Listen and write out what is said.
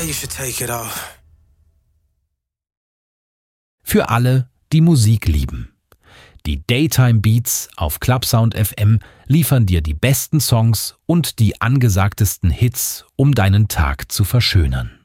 you should take it off. Für alle, die Musik lieben. Die Daytime Beats auf Clubsound FM liefern dir die besten Songs und die angesagtesten Hits, um deinen Tag zu verschönern.